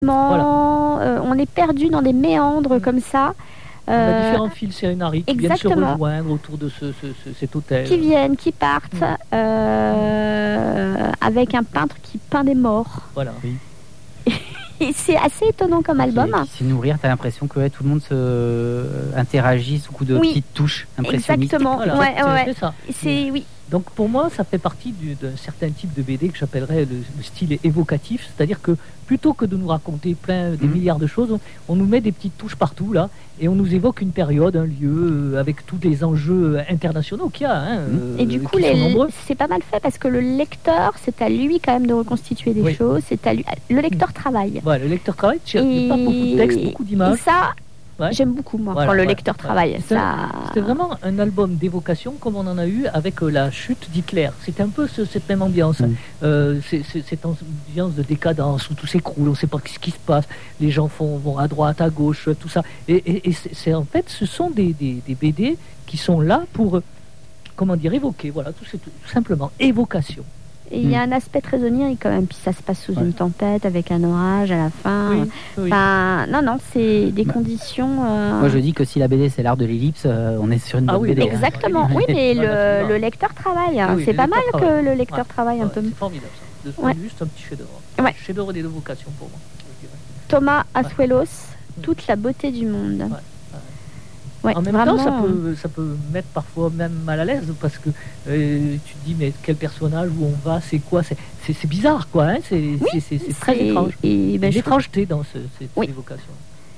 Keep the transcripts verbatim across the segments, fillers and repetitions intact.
Voilà. Euh, on est perdu dans des méandres mmh. comme ça. On a différents fils sérénari qui exactement. viennent se rejoindre autour de ce, ce, ce, cet hôtel. Qui viennent, qui partent, mmh. euh, avec un peintre qui peint des morts. Voilà, oui. Et c'est assez étonnant comme album. Qui, qui sait nourrir, t'as l'impression que ouais, tout le monde se euh, interagit sous coup de oui. petites touches impressionnistes. Exactement, voilà, ouais, c'est, ouais. c'est ça. C'est, oui. Donc pour moi, ça fait partie du, d'un certain type de B D que j'appellerais le, le style évocatif, c'est-à-dire que plutôt que de nous raconter plein des mmh. milliards de choses, on, on nous met des petites touches partout là, et on nous évoque une période, un lieu, euh, avec tous les enjeux internationaux qu'il y a. Hein, mmh. euh, et du coup, les, c'est pas mal fait parce que le lecteur, c'est à lui quand même de reconstituer des oui. choses. C'est à lui. Le lecteur mmh. travaille. Ouais, le lecteur travaille. Il n'y a pas beaucoup de texte, beaucoup d'images. Et ça. Ouais. J'aime beaucoup, moi, voilà, quand le ouais, lecteur ouais. travaille. C'était, ça... c'était vraiment un album d'évocation comme on en a eu avec euh, la chute d'Hitler. C'était un peu ce, cette même ambiance. Mm. Euh, c'est, c'est, cette ambiance de décadence où tout s'écroule, on ne sait pas ce qui se passe. Les gens font, vont à droite, à gauche, tout ça. Et, et, et c'est, c'est, en fait, ce sont des, des, des B D qui sont là pour, comment dire, évoquer. Voilà, tout, c'est tout, tout simplement évocation. Et il mmh. y a un aspect très onirique quand même, puis ça se passe sous ouais. une tempête avec un orage à la fin. Oui, oui. Enfin, non, non, c'est des bah, conditions. Euh... Moi, je dis que si la B D c'est l'art de l'ellipse, euh, on est sur une ah bonne oui, B D. Exactement. Hein. Oui, mais le, le lecteur travaille. Hein. Oui, c'est pas mal travaille. que le lecteur ouais. travaille un ouais, peu. C'est formidable ça. De ouais. juste un petit chef-d'œuvre. Ouais. Chef-d'œuvre des vocations pour moi. Thomas Azuelos, ouais. toute la beauté du monde. Ouais. Ouais, en même vraiment, temps, ça peut, ça peut mettre parfois même mal à l'aise parce que euh, tu te dis mais quel personnage, où on va, c'est quoi, c'est, c'est, c'est bizarre quoi, hein, c'est, oui, c'est, c'est, c'est très c'est... étrange. Et ben, une étrangeté dans ce, cette oui. évocation.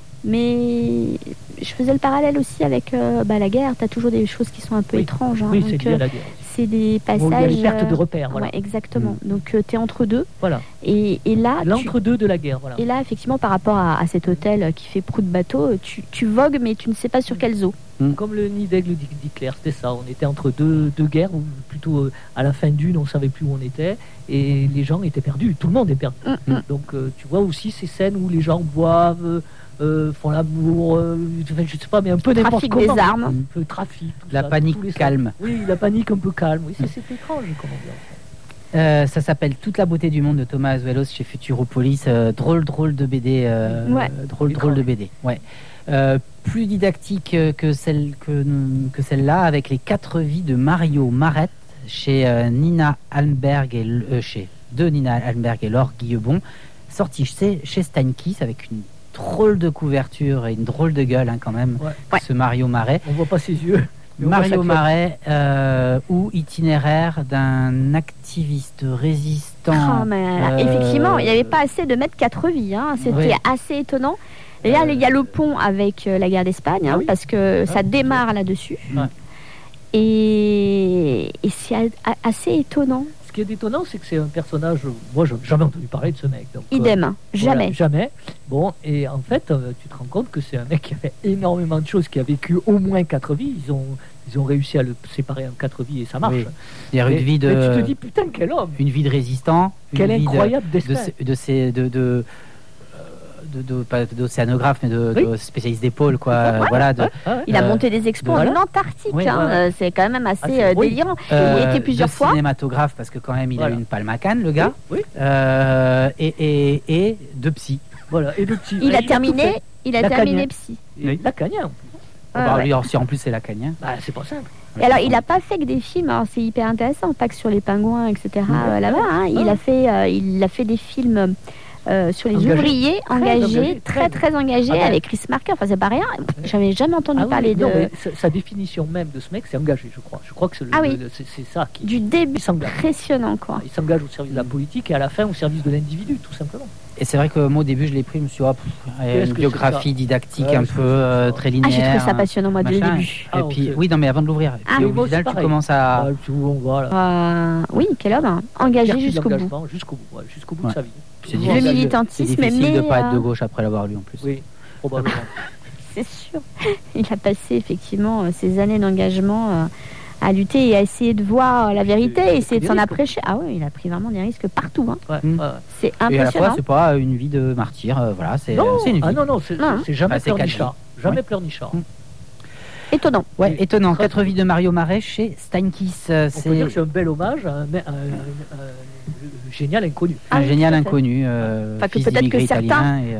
Mais je faisais le parallèle aussi avec euh, bah, la guerre. Tu as toujours des choses qui sont un peu oui. étranges. Hein, oui, donc, c'est lié à la guerre. C'est des passages. Bon, il y a les pertes de repères. Voilà. Ouais, exactement. Mmh. Donc euh, tu es entre deux. Voilà. Et, et là. L'entre-deux tu... de la guerre. Voilà. Et là, effectivement, par rapport à, à cet hôtel qui fait proue de bateau, tu, tu vogues, mais tu ne sais pas sur quelles eaux. Mmh. Comme le nid d'aigle d'Hitler, c'était ça. On était entre deux, deux guerres, ou plutôt euh, à la fin d'une, on ne savait plus où on était. Et les gens étaient perdus. Tout le monde est perdu. Mmh. Donc euh, tu vois aussi ces scènes où les gens boivent. Euh, font l'amour, euh, je sais pas, mais un peu n'importe comment. Trafic des armes. Un peu trafic. Tout la ça, panique calme. Oui, la panique un peu calme. Oui, c'est, c'est étrange, comment dire. Euh, ça s'appelle Toute la beauté du monde de Thomas Azuelos chez Futuropolis. Euh, drôle, drôle de B D. Euh, ouais. Drôle, étrange. drôle de B D. Ouais. Euh, plus didactique que, celle, que, que celle-là, avec les quatre vies de Mario Marette chez euh, Nina Almberg et euh, chez de Nina Almberg et Laure Guillebon, sorti chez, chez Steinkiss avec une drôle de couverture et une drôle de gueule hein, quand même, ouais. ce Mario Marais. On voit pas ses yeux. Mario Marais, euh, ou itinéraire d'un activiste résistant. Oh, mais, euh, effectivement, il n'y avait pas assez de mettre quatre vies. Hein. C'était oui. assez étonnant. Et là, il y a le pont avec euh, la guerre d'Espagne, hein, ah oui. parce que ah, ça démarre oui. là-dessus. Ouais. Et, et c'est a- assez étonnant. Ce qui est étonnant, c'est que c'est un personnage. Moi, je n'ai jamais entendu parler de ce mec. Donc, idem, euh, jamais. Voilà, jamais. Bon, et en fait, euh, tu te rends compte que c'est un mec qui a fait énormément de choses, qui a vécu au moins quatre vies. Ils ont, ils ont réussi à le séparer en quatre vies et ça marche. Oui. Il y a une vie de. Mais tu te dis, putain, quel homme. Une vie de résistant. Quel une incroyable vie de, destin. De, de, ces, de, de, de, de, pas d'océanographe, mais de, oui. de spécialiste d'épaule, quoi. Ouais, ouais, voilà, de, ouais, ouais. Il a monté des expos en Antarctique, oui, hein. ouais. C'est quand même assez ah, euh, délirant. Euh, il a été plusieurs de fois. Cinématographe, parce que quand même, il voilà. a eu une palme à Cannes, le gars. Oui, oui. Euh, et, et, et de psy. Voilà, et de psy. Il, il a terminé, il a Lacanien. terminé psy. Oui. Lacanien. Ah, bah, ouais. lui, si en plus c'est Lacanien. Bah, c'est pas simple. Et alors, il n'a pas fait que des films, alors c'est hyper intéressant, pas que sur les pingouins, et cetera. Ouais, euh, là-bas, hein. il, a fait, euh, il a fait des films euh, sur les engagé. ouvriers très engagés, engagé, très très, très engagés, ah, avec Chris Marker. Enfin, c'est pas rien. J'avais jamais entendu ah, oui, parler non, de. Mais sa, sa définition même de ce mec, c'est engagé, je crois. Je crois que c'est, le, ah, oui. le, c'est, c'est ça qui. Du début, impressionnant, quoi. Il s'engage au service de la politique et à la fin au service de l'individu, tout simplement. Et c'est vrai que moi au début je l'ai pris, je me suis dit, oh, pff, une biographie didactique ouais, un peu euh, très linéaire. Ah, j'ai trouvé ça passionnant moi dès le début. Ah, et puis, okay. oui, non mais avant de l'ouvrir. Et puis, ah, au final tu commences à. Ah, voilà. euh, oui, quel homme, hein. Engagé jusqu'au bout. Jusqu'au bout, ouais, jusqu'au bout ouais. de sa vie. C'est le militantisme, c'est difficile mais de ne pas être de gauche après l'avoir lu en plus. Oui, probablement. C'est sûr. Il a passé effectivement ces années d'engagement. Euh, à lutter et à essayer de voir la vérité et essayer de s'en approcher. Ah oui, il a pris vraiment des risques partout. Hein. Ouais, mmh. ouais. C'est impressionnant. Et à la fois, c'est pas une vie de martyr. Euh, voilà, c'est, non. c'est une vie. Ah non, non, c'est, non. c'est jamais enfin, pleurnichard. Jamais ouais. pleurnichard. Mmh. Étonnant. Ouais, et, étonnant. Quatre vies de Mario Marais chez Steinkiss. On c'est... peut dire que c'est un bel hommage à un, un, un, un, un génial inconnu. Un ah, génial inconnu. Euh, enfin, que peut-être que certains et, euh...